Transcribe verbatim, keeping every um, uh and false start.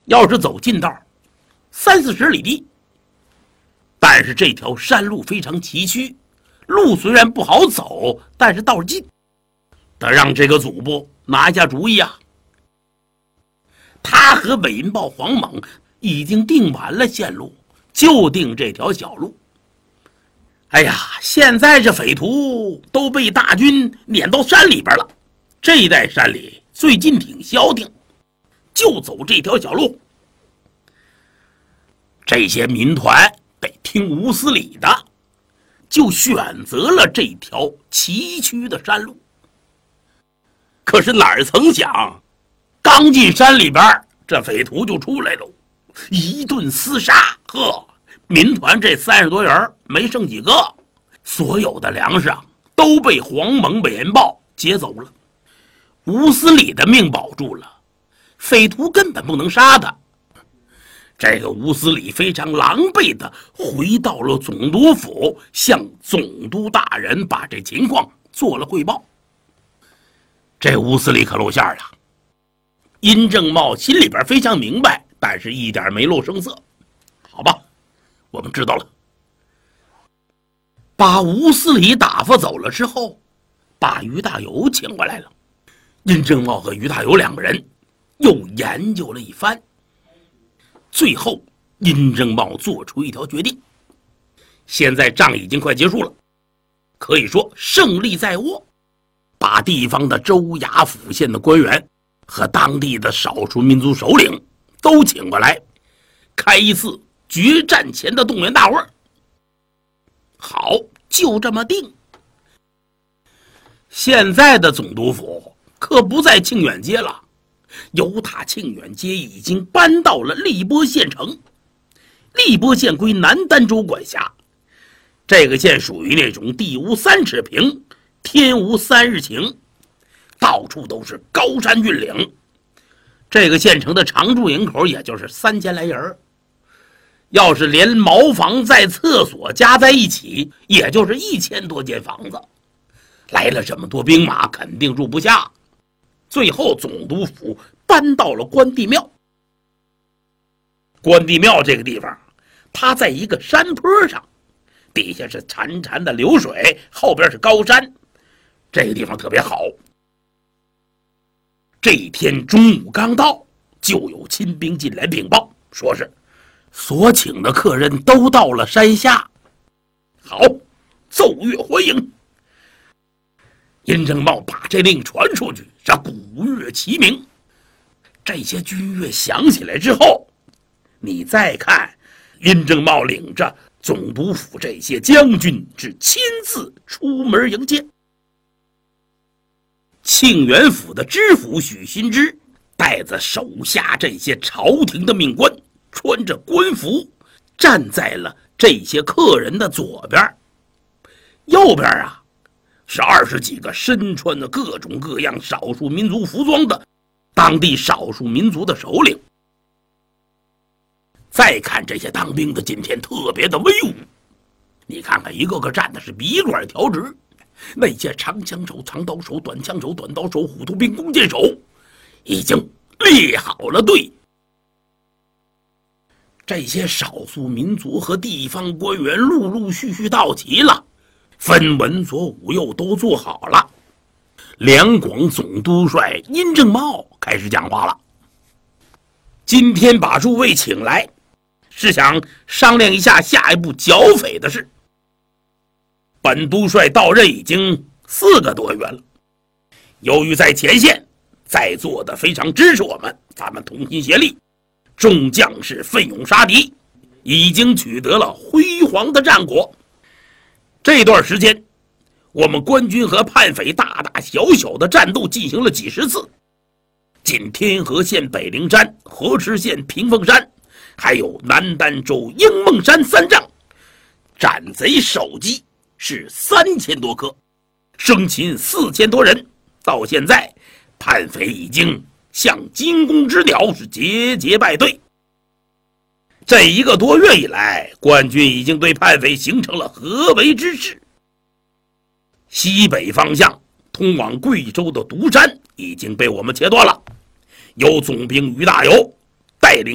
要是走近道，三四十里地。但是这条山路非常崎岖，路虽然不好走，但是道近，得让这个祖部拿下主意啊。他和韦银豹、黄猛已经定完了线路，就定这条小路。哎呀，现在这匪徒都被大军撵到山里边了，这一带山里最近挺消停，就走这条小路。这些民团得听吴思礼的，就选择了这条崎岖的山路。可是哪儿曾想，刚进山里边，这匪徒就出来了，一顿厮杀。呵，民团这三十多人没剩几个，所有的粮食啊都被黄猛、韦银豹劫走了。吴思礼的命保住了，匪徒根本不能杀他。这个吴思礼非常狼狈地回到了总督府，向总督大人把这情况做了汇报。这吴思礼可露馅了，殷正茂心里边非常明白，但是一点没露声色。好吧，我们知道了。把吴思礼打发走了之后，把于大猷请过来了。殷正茂和于大猷两个人又研究了一番，最后殷正茂做出一条决定。现在仗已经快结束了，可以说胜利在握，把地方的州衙府县的官员和当地的少数民族首领都请过来，开一次决战前的动员大会。好，就这么定。现在的总督府可不在庆远街了，由塔庆远街已经搬到了荔波县城。荔波县归南儋州管辖，这个县属于那种地无三尺平，天无三日晴，到处都是高山峻岭。这个县城的常住人口也就是三千来人，要是连茅房在厕所加在一起，也就是一千多间房子。来了这么多兵马，肯定住不下。最后总督府搬到了关帝庙。关帝庙这个地方，它在一个山坡上，底下是潺潺的流水，后边是高山，这个地方特别好。这一天中午刚到，就有亲兵进来禀报，说是所请的客人都到了山下。好，奏乐欢迎。殷正茂把这令传出去，是鼓乐齐鸣。这些军乐响起来之后，你再看殷正茂领着总督府这些将军是亲自出门迎接。庆元府的知府许新之带着手下这些朝廷的命官，穿着官服，站在了这些客人的左边。右边啊，是二十几个身穿的各种各样少数民族服装的当地少数民族的首领。再看这些当兵的，今天特别的威武，你看看一个个站的是笔管调直，那些长枪手、长刀手、短枪手、短刀手、虎头兵、弓箭手已经列好了队。这些少数民族和地方官员陆陆续续到齐了，分文左武右都做好了。两广总督帅殷正茂开始讲话了。今天把诸位请来，是想商量一下下一步剿匪的事。本督帅到任已经四个多月了，由于在前线，在座的非常支持我们，咱们同心协力，众将士奋勇杀敌，已经取得了辉煌的战果。这段时间，我们官军和叛匪大大小小的战斗进行了几十次，仅天河县北陵山、河池县屏风山，还有南儋州鹰梦山三仗，斩贼首级是三千多颗，生擒四千多人。到现在，叛匪已经像惊弓之鸟，是节节败退。这一个多月以来，官军已经对叛匪形成了合围之势。西北方向通往贵州的独山已经被我们切断了，由总兵于大猷带领